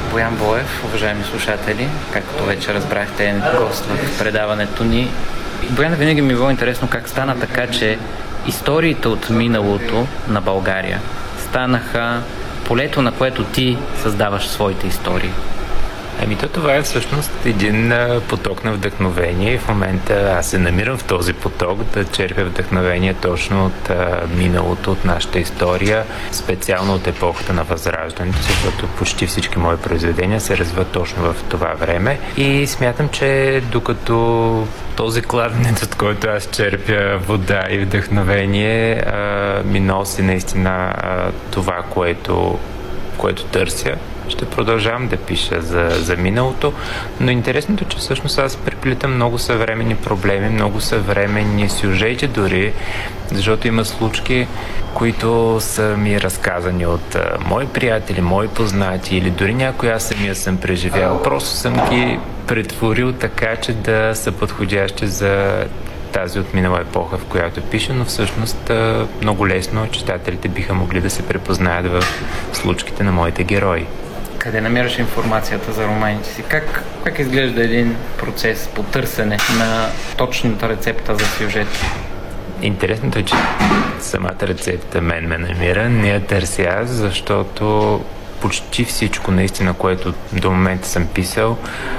Боян Боев, уважаеми слушатели. Както вече разбрахте, е гост в предаването ни. Боян, винаги ми е било интересно как стана така, че историите от миналото на България станаха полето, на което ти създаваш своите истории. Това е всъщност един поток на вдъхновение и в момента аз се намирам в този поток да черпя вдъхновение точно от миналото, от нашата история, специално от епохата на Възраждането, защото почти всички мои произведения се развиват точно в това време и смятам, че докато този кладенец, от който аз черпя вода и вдъхновение, ми носи наистина това, което търся, ще продължавам да пиша за миналото, но интересното е, че всъщност аз преплитам много съвременни проблеми, много съвременни сюжети дори, защото има случки, които са ми разказани от мои приятели, мои познати или дори някой аз самия съм преживял. Просто съм ги претворил така, че да са подходящи за тази отминала епоха, в която пиша, но всъщност много лесно читателите биха могли да се препознаят в случките на моите герои. Къде намираш информацията за романите си? Как изглежда един процес по търсене на точната рецепта за сюжет? Интересното е, че самата рецепта ме намира, не я търся аз, защото почти всичко наистина, което до момента съм писал,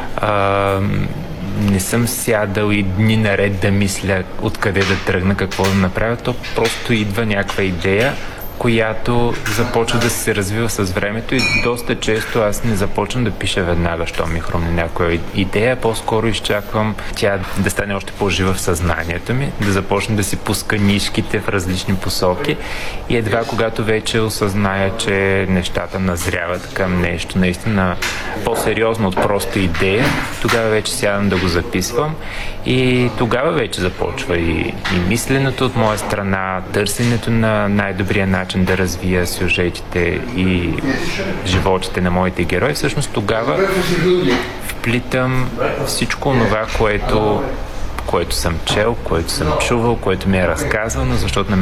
не съм сядал и дни наред да мисля откъде да тръгна, какво да направя. То просто идва някаква идея, която започва да се развива с времето и доста често аз не започвам да пиша веднага, що ми хрумне някоя идея, по-скоро изчаквам тя да стане още по-жива в съзнанието ми, да започна да си пуска нишките в различни посоки и едва когато вече осъзная, че нещата назряват към нещо наистина по-сериозно от просто идея, тогава вече сядам да го записвам и тогава вече започва и мисленето от моя страна, търсенето на най-добрия начин да развия сюжетите и животите на моите герои. Всъщност тогава вплитам всичко това, което съм чел, което съм чувал, което ми е разказвано, защото на